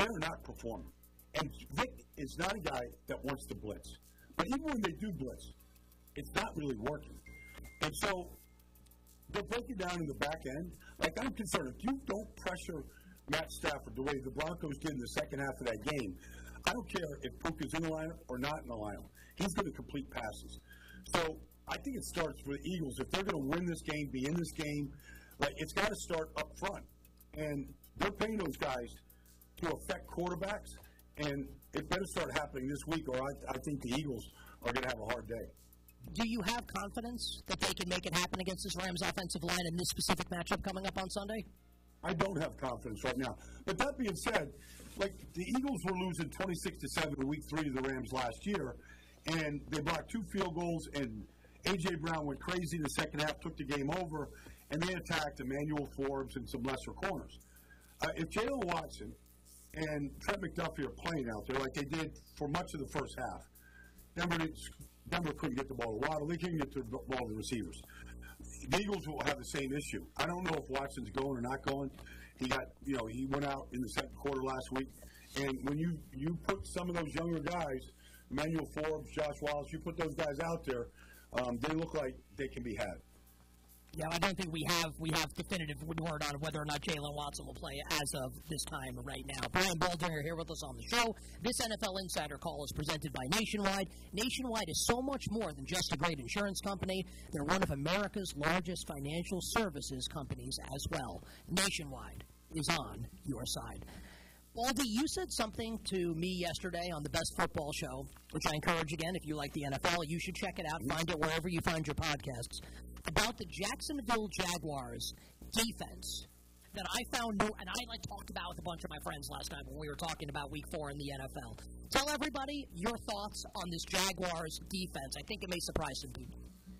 they're not performing. And Vic is not a guy that wants to blitz. But even when they do blitz, it's not really working. And so they're breaking down in the back end. Like, I'm concerned, if you don't pressure Matt Stafford the way the Broncos did in the second half of that game, I don't care if Puka's in the lineup or not in the lineup. He's going to complete passes. So I think it starts with the Eagles. If they're going to win this game, be in this game, like, it's got to start up front. And they're paying those guys to affect quarterbacks, and it better start happening this week, or I think the Eagles are going to have a hard day. Do you have confidence that they can make it happen against this Rams offensive line in this specific matchup coming up on Sunday? I don't have confidence right now. But that being said, like, the Eagles were losing 26-7 in Week 3 to the Rams last year, and they blocked 2 field goals, and A.J. Brown went crazy in the second half, took the game over, and they attacked Emmanuel Forbes and some lesser corners. If Jalen Watson and Trent McDuffie are playing out there like they did for much of the first half, Denver couldn't get the ball to Waddle. They couldn't get the ball to the receivers. The Eagles will have the same issue. I don't know if Watson's going or not going. He went out in the second quarter last week. And when you put some of those younger guys, Emmanuel Forbes, Josh Wallace, you put those guys out there, they look like they can be had. Yeah, I don't think we have definitive word on whether or not Jalen Watson will play as of this time right now. Brian Baldinger here with us on the show. This NFL Insider Call is presented by Nationwide. Nationwide is so much more than just a great insurance company. They're one of America's largest financial services companies as well. Nationwide is on your side. Baldy, you said something to me yesterday on the Best Football Show, which I encourage again, if you like the NFL, you should check it out. Find it wherever you find your podcasts. About the Jacksonville Jaguars defense that I found new, and I talked about with a bunch of my friends last night when we were talking about Week 4 in the NFL. Tell everybody your thoughts on this Jaguars defense. I think it may surprise some people.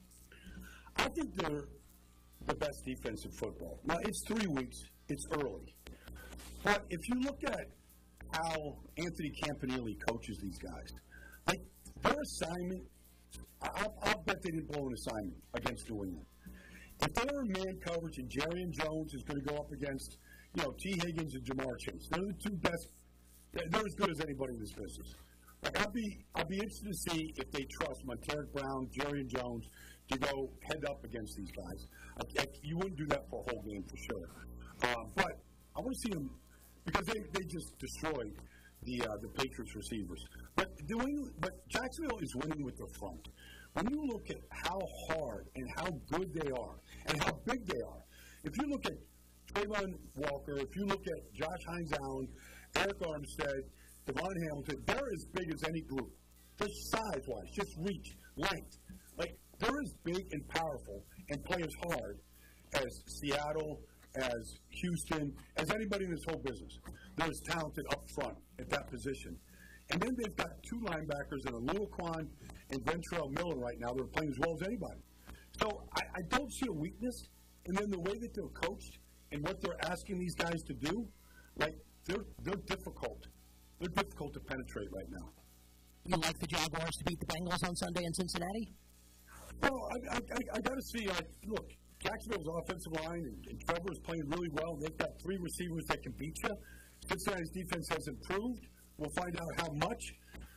I think they're the best defense in football. Now, it's 3 weeks. It's early. But if you look at how Anthony Campanile coaches these guys, like, their assignment, I'll bet they didn't blow an assignment against New England. If they're in man coverage and Jerry Jones is going to go up against, T. Higgins and Jamar Chase, they're the two best. They're as good as anybody in this business. Like, I'll be interested to see if they trust Monteric Brown, Jerry Jones to go head up against these guys. You wouldn't do that for a whole game for sure. But I want to see them because they just destroyed the Patriots receivers. But Jacksonville is winning with the front. When you look at how hard and how good they are and how big they are, if you look at Trayvon Walker, if you look at Josh Hines-Allen, Eric Armstead, Devon Hamilton, they're as big as any group. Just size-wise, just reach, length. Like, they're as big and powerful and play as hard as Seattle, as Houston, as anybody in this whole business. They're as talented up front at that position. And then they've got 2 linebackers and a Lil Quan and Ventrell Miller right now. They're playing as well as anybody. So I don't see a weakness. And then the way that they're coached and what they're asking these guys to do, like, they're difficult. They're difficult to penetrate right now. You like the Jaguars to beat the Bengals on Sunday in Cincinnati? Well, I got to see. Look, Jacksonville's offensive line and Trevor's playing really well. They've got 3 receivers that can beat you. Cincinnati's defense has improved. We'll find out how much.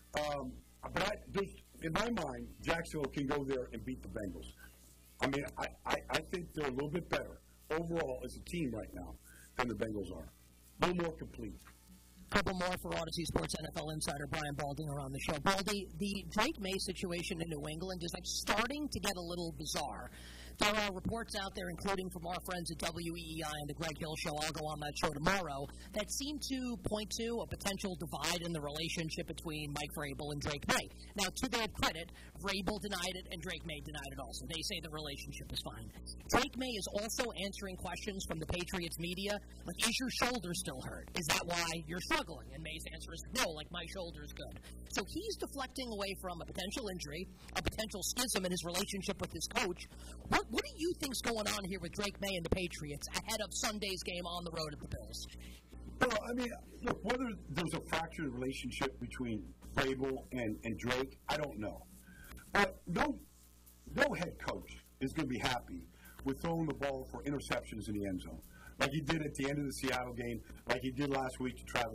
But in my mind, Jacksonville can go there and beat the Bengals. I mean, I think they're a little bit better overall as a team right now than the Bengals are. A little more complete. Couple more for Odyssey Sports NFL Insider Brian Baldinger on the show. Baldy, the Drake May situation in New England is starting to get a little bizarre. There are reports out there, including from our friends at WEEI and the Greg Hill Show, I'll go on that show tomorrow, that seem to point to a potential divide in the relationship between Mike Vrabel and Drake May. Now, to their credit, Vrabel denied it and Drake May denied it also. They say the relationship is fine. Drake May is also answering questions from the Patriots media, like, is your shoulder still hurt? Is that why you're struggling? And May's answer is, no, like, my shoulder's good. So he's deflecting away from a potential injury, a potential schism in his relationship with his coach. What do you think's going on here with Drake May and the Patriots ahead of Sunday's game on the road at the Bills? Well, I mean, look, whether there's a fractured relationship between Vrabel and Drake, I don't know. But no head coach is going to be happy with throwing the ball for interceptions in the end zone, like he did at the end of the Seattle game, like he did last week to Travis